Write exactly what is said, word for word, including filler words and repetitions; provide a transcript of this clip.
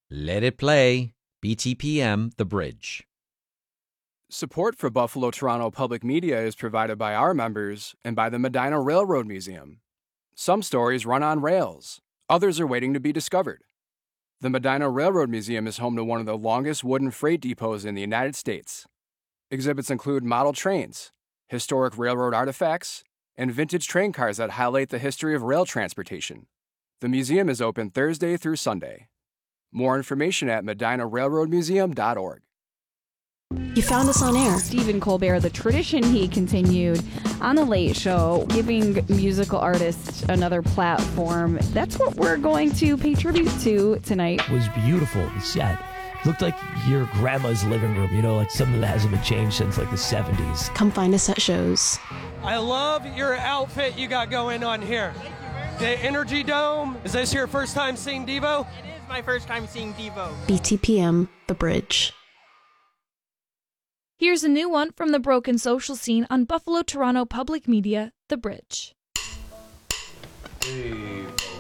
Let it play. B T P M, The Bridge. Support for Buffalo Toronto Public Media is provided by our members and by the Medina Railroad Museum. Some stories run on rails. Others are waiting to be discovered. The Medina Railroad Museum is home to one of the longest wooden freight depots in the United States. Exhibits include model trains, historic railroad artifacts, and vintage train cars that highlight the history of rail transportation. The museum is open Thursday through Sunday. More information at medina railroad museum dot org. You found us on air. Stephen Colbert, the tradition he continued on The Late Show, giving musical artists another platform. That's what we're going to pay tribute to tonight. It was beautiful, the set. It looked like your grandma's living room, you know, like something that hasn't been changed since like the seventies. Come find us at shows. I love your outfit you got going on here. The Energy Dome. Is this your first time seeing Devo? It is my first time seeing Devo. B T P M, The Bridge. Here's a new one from the Broken Social Scene on Buffalo Toronto Public Media, The Bridge. Devo.